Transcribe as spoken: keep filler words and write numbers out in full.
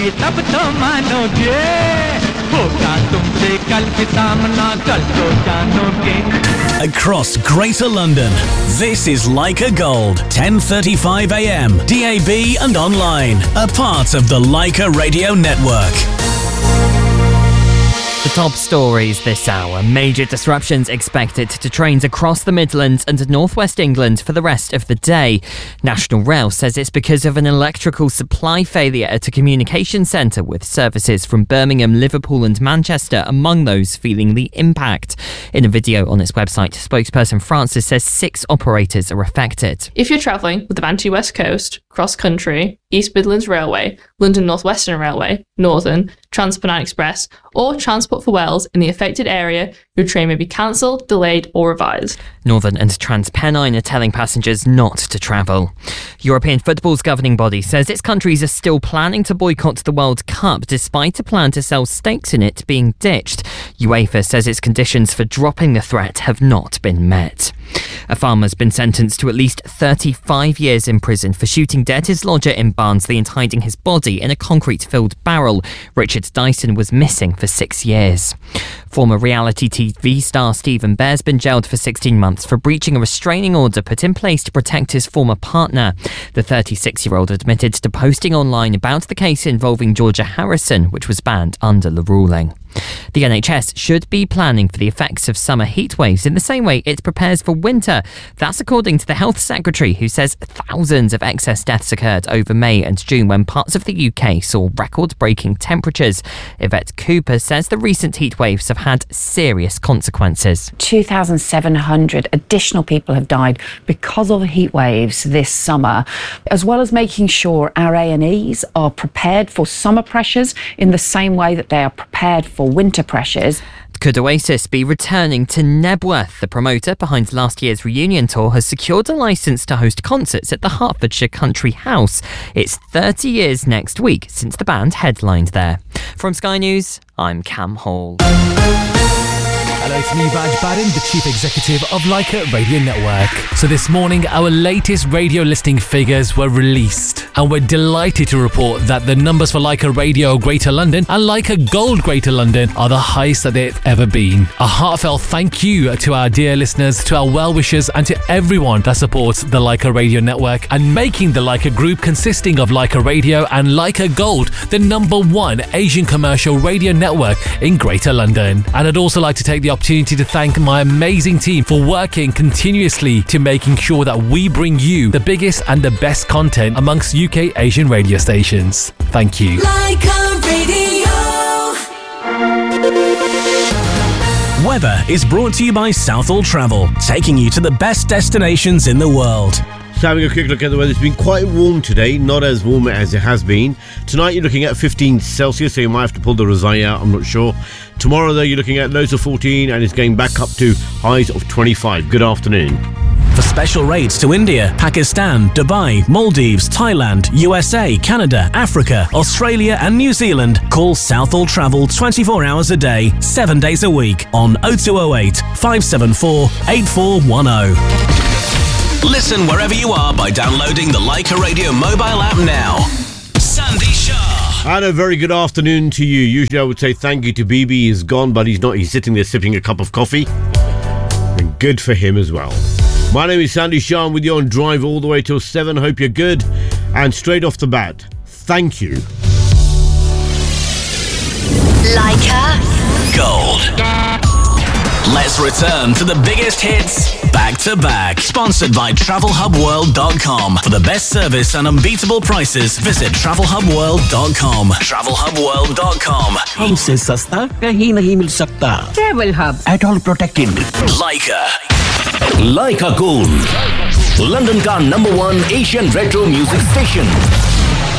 तब तो मानोगे होगा तुमसे कल के सामना कल तो जानोगे. Across Greater London, this is Leica Gold, ten thirty-five a m, D A B and online, a part of the Leica Radio Network. The top stories this hour. Major disruptions expected to trains across the Midlands and North West England for the rest of the day. National Rail says it's because of an electrical supply failure at a communication centre, with services from Birmingham, Liverpool and Manchester among those feeling the impact. In a video on its website, spokesperson Francis says six operators are affected. If you're travelling with the Bantu West Coast, Cross Country, East Midlands Railway, London North Western Railway, Northern, Transpennine Express or Transport for Wales in the affected area, your train may be cancelled, delayed or revised. Northern and Transpennine are telling passengers not to travel. European football's governing body says its countries are still planning to boycott the World Cup despite a plan to sell stakes in it being ditched. UEFA says its conditions for dropping the threat have not been met. A farmer's been sentenced to at least thirty-five years in prison for shooting dead his lodger in Barnsley and hiding his body in a concrete-filled barrel. Richard Dyson was missing for six years. Former reality T V star Stephen Bear's been jailed for sixteen months for breaching a restraining order put in place to protect his former partner. The thirty-six-year-old admitted to posting online about the case involving Georgia Harrison, which was banned under the ruling. The N H S should be planning for the effects of summer heat waves in the same way it prepares for winter. That's according to the Health Secretary, who says thousands of excess deaths occurred over May and June when parts of the U K saw record-breaking temperatures. Yvette Cooper says the recent heat waves have had serious consequences. two thousand seven hundred additional people have died because of heat waves this summer, as well as making sure our A and Es are prepared for summer pressures in the same way that they are prepared for winter pressures. Could Oasis be returning to Nebworth? The promoter behind last year's reunion tour has secured a licence to host concerts at the Hertfordshire Country House. It's thirty years next week since the band headlined there. From Sky News, I'm Cam Hall. Hello, it's me, Raj Barin, the Chief Executive of Leica Radio Network. So this morning, our latest radio listing figures were released, and we're delighted to report that the numbers for Leica Radio Greater London and Leica Gold Greater London are the highest that they've ever been. A heartfelt thank you to our dear listeners, to our well-wishers, and to everyone that supports the Leica Radio Network and making the Leica Group, consisting of Leica Radio and Leica Gold, the number one Asian commercial radio network in Greater London. And I'd also like to take the opportunity to thank my amazing team for working continuously to making sure that we bring you the biggest and the best content amongst U K Asian radio stations. Thank you. Leica Radio. Weather is brought to you by Southall Travel, taking you to the best destinations in the world. So having a quick look at the weather, it's been quite warm today, not as warm as it has been. Tonight you're looking at fifteen Celsius, so you might have to pull the Razai out, I'm not sure. Tomorrow though, you're looking at lows of fourteen and it's going back up to highs of twenty-five. Good afternoon. For special rates to India, Pakistan, Dubai, Maldives, Thailand, U S A, Canada, Africa, Australia and New Zealand, call Southall Travel twenty-four hours a day, seven days a week on oh two oh eight, five seven four, eight four one oh. Listen wherever you are by downloading the Leica Radio mobile app now. Sandy Shah. And a very good afternoon to you. Usually I would say thank you to B B. He's gone, but he's not. He's sitting there sipping a cup of coffee. And good for him as well. My name is Sandy Shah. I'm with you on Drive all the way till seven. Hope you're good. And straight off the bat, thank you. Leica Gold. Let's return to the biggest hits back to back. Sponsored by travel hub world dot com. For the best service and unbeatable prices, visit travel hub world dot com. travel hub world dot com. हमसे सस्ता कहीं नहीं मिल सकता. Travel Hub. At all protected. Leica. Leica Gold. London का number one Asian retro music station.